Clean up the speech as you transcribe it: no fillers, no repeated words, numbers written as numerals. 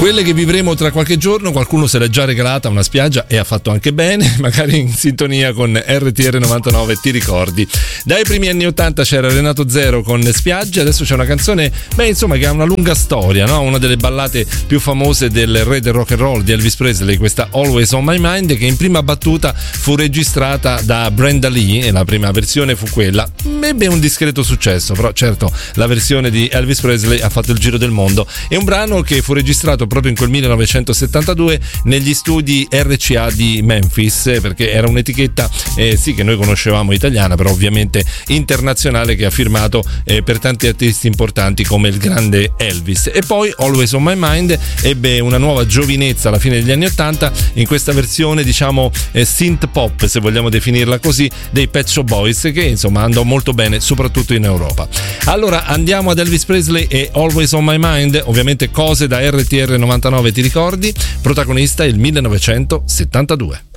Quelle che vivremo tra qualche giorno, qualcuno se l'è già regalata a una spiaggia e ha fatto anche bene, magari in sintonia con RTR 99, ti ricordi. Dai primi anni 80 c'era Renato Zero con Spiagge, adesso c'è una canzone, che ha una lunga storia, no? Una delle ballate più famose del re del rock and roll di Elvis Presley, questa Always on My Mind, che in prima battuta fu registrata da Brenda Lee, e la prima versione fu quella. Ebbe un discreto successo, però certo la versione di Elvis Presley ha fatto il giro del mondo. È un brano che fu registrato proprio in quel 1972 negli studi RCA di Memphis, perché era un'etichetta sì che noi conoscevamo italiana, però ovviamente internazionale, che ha firmato per tanti artisti importanti come il grande Elvis. E poi Always on My Mind ebbe una nuova giovinezza alla fine degli anni 80 in questa versione synth pop, se vogliamo definirla così, dei Pet Shop Boys, che insomma andò molto bene soprattutto in Europa. Allora andiamo ad Elvis Presley e Always on My Mind, ovviamente cose da RTR 99, ti ricordi? Protagonista il 1972.